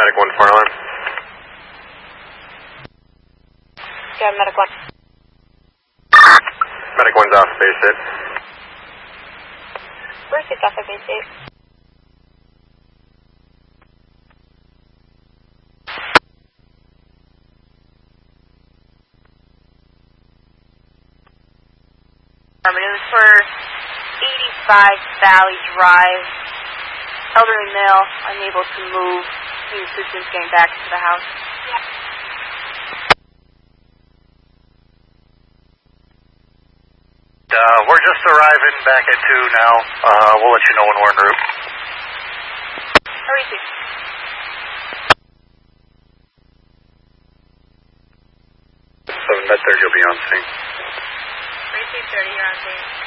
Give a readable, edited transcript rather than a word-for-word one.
Medic 1 fire alarm. Got Medic 1. Medic 1's off base hit. Where's the off of base 8? It was for 85 Valley Drive. Elderly male, unable to move. Need assistance getting back to the house. We're just arriving back at 2 now. We'll let you know when we're en route. Hurry, please. Med 30 will be on scene. 3230, you're on scene.